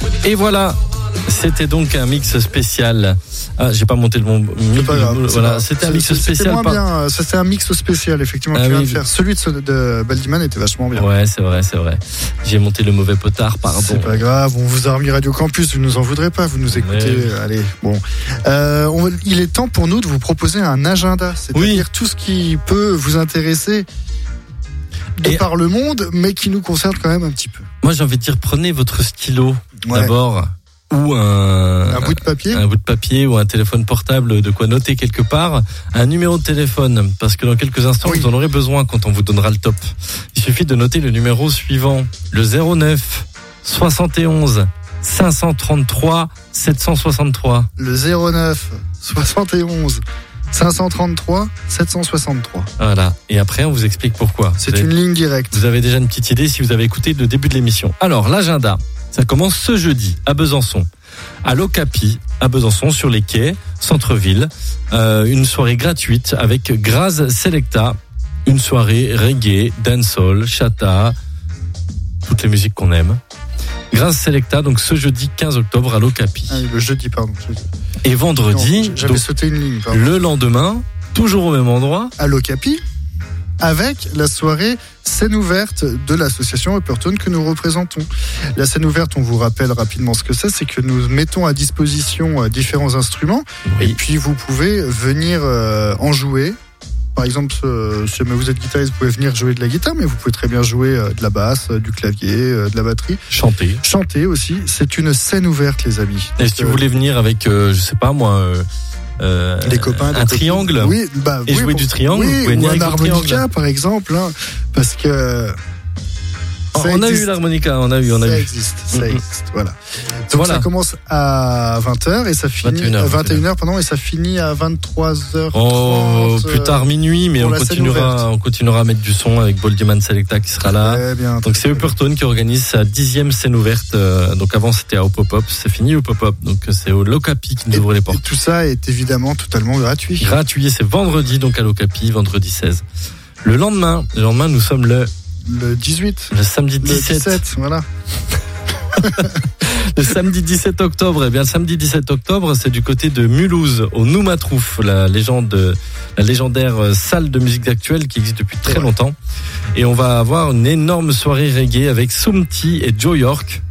Et voilà, c'était donc un mix spécial. Ah, j'ai pas monté le bon mix. Voilà, c'était un mix spécial. C'était moins bien. C'était un mix spécial, effectivement. Tu viens de faire. Celui de Baldiman était vachement bien. Ouais, c'est vrai. J'ai monté le mauvais potard, pardon. C'est pas grave. On vous a remis Radio Campus. Vous nous en voudrez pas. Vous nous écoutez. Ouais. Allez, bon. Il est temps pour nous de vous proposer un agenda. C'est-à-dire tout ce qui peut vous intéresser par le monde, mais qui nous concerne quand même un petit peu. Moi, j'ai envie de dire, prenez votre stylo d'abord. Ou un bout de papier, ou un téléphone portable, de quoi noter quelque part, un numéro de téléphone, parce que dans quelques instants vous en aurez besoin quand on vous donnera le top. Il suffit de noter le numéro suivant, le 09 71 533 763. Le 09 71 533 763. Voilà. Et après, on vous explique pourquoi. C'est une ligne directe. Vous avez déjà une petite idée si vous avez écouté le début de l'émission. Alors, l'agenda. Ça commence ce jeudi à Besançon, à l'Ocapi, à Besançon, sur les quais, centre-ville. Une soirée gratuite avec Graz Selecta, une soirée reggae, dancehall, chata, toutes les musiques qu'on aime. Graz Selecta, donc ce jeudi 15 octobre à l'Ocapi. Le jeudi, pardon. Et vendredi, j'avais sauté une ligne. Pardon. Le lendemain, toujours au même endroit, à l'Ocapi, avec la soirée scène ouverte de l'association Upperton que nous représentons. La scène ouverte, on vous rappelle rapidement ce que c'est que nous mettons à disposition différents instruments et puis vous pouvez venir en jouer. Par exemple, si vous êtes guitariste, vous pouvez venir jouer de la guitare, mais vous pouvez très bien jouer de la basse, du clavier, de la batterie. Chanter aussi. C'est une scène ouverte, les amis. Et si vous voulez venir avec, je sais pas moi... des copains, un triangle, jouer du triangle, ou un harmonica par exemple, hein, parce que on a eu l'harmonica, on a eu. Ça existe, voilà. Donc ça commence à 20h et ça finit 21h pardon, et ça finit à 23h30. Plus tard minuit, mais on continuera à mettre du son avec Baldiman Selecta qui sera là. Bien, donc c'est Upperton qui organise sa 10e scène ouverte. Donc avant c'était au Pop-Up, c'est fini au Pop-Up. Donc c'est au L'Ocapi qui nous ouvre les portes. Et tout ça est évidemment totalement gratuit. C'est vendredi donc à L'Ocapi, vendredi 16. Le lendemain, nous sommes le 18. Le samedi 17. Le 17, voilà. Le samedi 17 octobre, le samedi 17 octobre, c'est du côté de Mulhouse, au Noumatrouf, la légendaire salle de musique actuelle qui existe depuis très longtemps. Et on va avoir une énorme soirée reggae avec Soumti et Joe York.